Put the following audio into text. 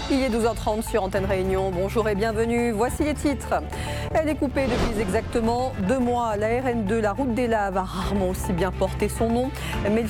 Il est 12h30 sur Antenne Réunion. Bonjour et bienvenue. Voici les titres. Elle est coupée depuis exactement 2 mois. La RN2, la route des Laves, a rarement aussi bien porté son nom. Mais